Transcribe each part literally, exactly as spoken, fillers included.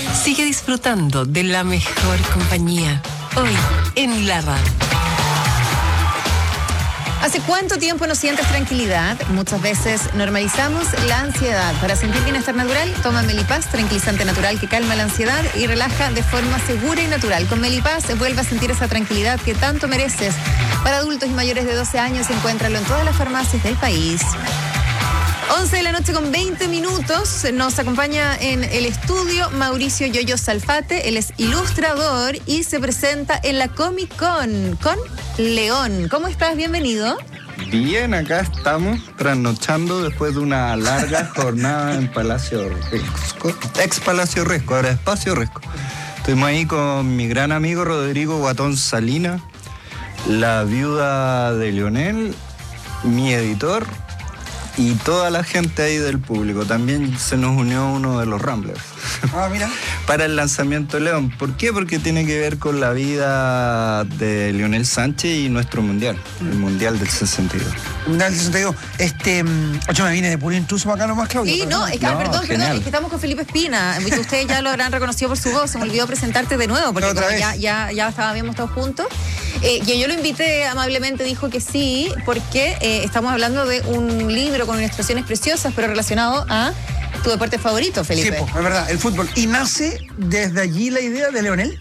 Sigue disfrutando de la mejor compañía. Hoy en la radio. ¿Hace cuánto tiempo no sientes tranquilidad? Muchas veces normalizamos la ansiedad. Para sentir bienestar natural, toma Melipaz, tranquilizante natural que calma la ansiedad y relaja de forma segura y natural. Con Melipaz vuelve a sentir esa tranquilidad que tanto mereces. Para adultos y mayores de doce años, encuéntralo en todas las farmacias del país. once de la noche con veinte minutos. Nos acompaña en el estudio Mauricio Yoyo Salfate. Él es ilustrador y se presenta en la Comic Con con León. ¿Cómo estás? Bienvenido. Bien, acá estamos trasnochando después de una larga jornada en Palacio Risco, ex Palacio Risco, ahora Espacio Risco. Estuvimos ahí con mi gran amigo Rodrigo Guatón Salina, la viuda de Leonel, mi editor y toda la gente ahí del público. También se nos unió uno de los Ramblers. Ah, mira. Para el lanzamiento de León. ¿Por qué? Porque tiene que ver con la vida de Leonel Sánchez y nuestro mundial, el mundial del sesenta y dos. Mundial del sesenta y dos. Este, yo me vine de puro intruso para acá nomás, Claudio. Sí, no, es que, No, perdón, genial. perdón, es que estamos con Felipe Espina. Ustedes ya lo habrán reconocido por su voz. Se me olvidó presentarte de nuevo, porque Otra como vez. ya, ya, ya estábamos todos juntos. Eh, y yo lo invité amablemente, dijo que sí, porque eh, estamos hablando de un libro con ilustraciones preciosas, pero relacionado a tu deporte favorito, Sí, Felipe. po, es verdad, el fútbol. ¿Y nace desde allí la idea de Leonel?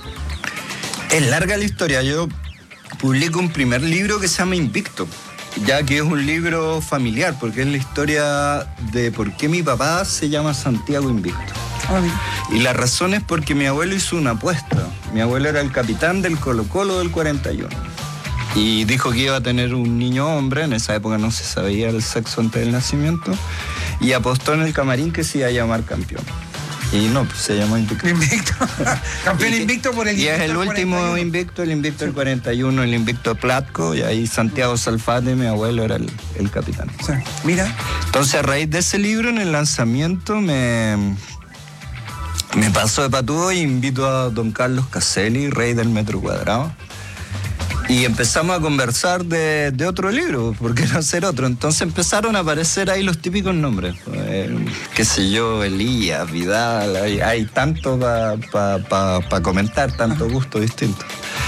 Es larga la historia. Yo publico un primer libro que se llama Invicto, ya que es un libro familiar, porque es la historia de por qué mi papá se llama Santiago Invicto. Ah, mira. Y la razón es porque mi abuelo hizo una apuesta. Mi abuelo era el capitán del Colo-Colo del cuarenta y uno. Y dijo que iba a tener un niño hombre, en esa época no se sabía el sexo antes del nacimiento, y apostó en el camarín que se iba a llamar campeón. Y no, pues se llamó Invicto. Invicto. Campeón Y- invicto por el Y es invicto el del último cuarenta y uno. invicto, el invicto del cuarenta y uno, el invicto Platco, y ahí Santiago Salfate, mi abuelo, era el, el capitán. Sí, mira. Entonces, a raíz de ese libro, en el lanzamiento, me, me paso de patúo y invito a don Carlos Caselli, rey del metro cuadrado. Y empezamos a conversar de, de otro libro, ¿por qué no hacer otro? Entonces empezaron a aparecer ahí los típicos nombres. Eh, qué sé yo, Elías, Vidal, hay, hay tanto para pa, pa, pa comentar, tanto gusto distinto.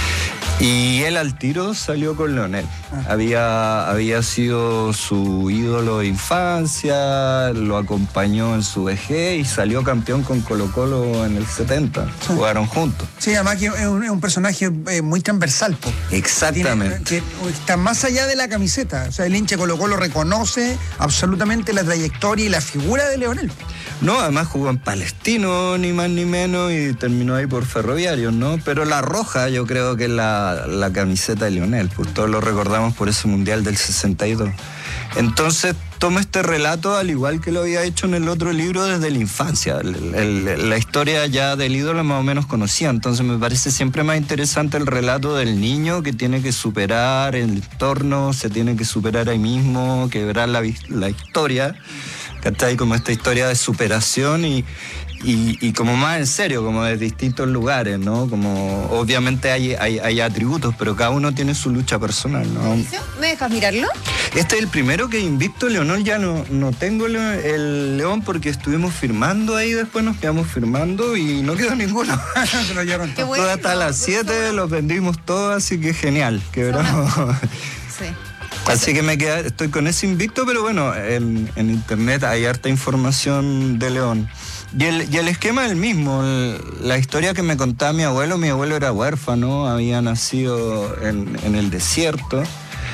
Y él al tiro salió con Leonel. Había, había sido su ídolo de infancia, lo acompañó en su vejez y salió campeón con Colo-Colo en el setenta. Jugaron juntos. Sí, además que es un, es un personaje eh, muy transversal, po. Exactamente. Tiene- que está más allá de la camiseta. O sea, el hincha Colo-Colo reconoce absolutamente la trayectoria y la figura de Leonel. No, además jugó en Palestino, ni más ni menos, y terminó ahí por Ferroviarios, ¿no? Pero la roja yo creo que es la, la camiseta de Leonel, pues todos lo recordamos por ese Mundial del sesenta y dos. Entonces tomo este relato al igual que lo había hecho en el otro libro desde la infancia. El- el- la historia ya del ídolo más o menos conocía, entonces me parece siempre más interesante el relato del niño que tiene que superar el entorno, se tiene que superar ahí mismo, quebrar la, vis- la historia. ¿Cachai? Como esta historia de superación y, y, y como más en serio, como de distintos lugares, ¿no? Como obviamente hay, hay, hay atributos, pero cada uno tiene su lucha personal, ¿no? Mauricio, ¿me dejas mirarlo? Este es el primero que invicto, Leonel, ya no, no tengo el, el León porque estuvimos firmando ahí, después nos quedamos firmando y no quedó ninguno. Se lo llevaron Qué todo. bueno. Todo hasta las siete los vendimos todos, así que genial, quebramos. Sí. Así que me queda, estoy con ese invicto, pero bueno, en, en internet hay harta información de León. Y el, y el esquema es el mismo. El- la historia que me contaba mi abuelo, mi abuelo era huérfano, había nacido en, en el desierto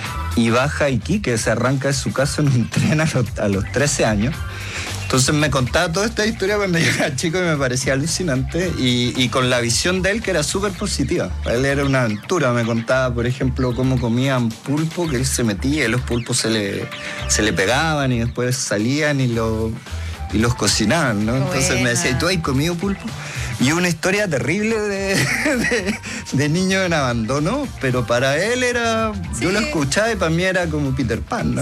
y baja a Iquique, se arranca de su casa en un tren a los, a los trece años. Entonces me contaba toda esta historia cuando yo era chico y me parecía alucinante y, y con la visión de él que era súper positiva. Para él era una aventura. Me contaba, por ejemplo, cómo comían pulpo, que él se metía y los pulpos se le, se le pegaban y después salían y, lo, y los cocinaban, ¿no? Entonces Buena. me decía, ¿y tú has comido pulpo? Y una historia terrible de, de, de niño en abandono, pero para él era, yo lo Sí. escuchaba y para mí era como Peter Pan, ¿no?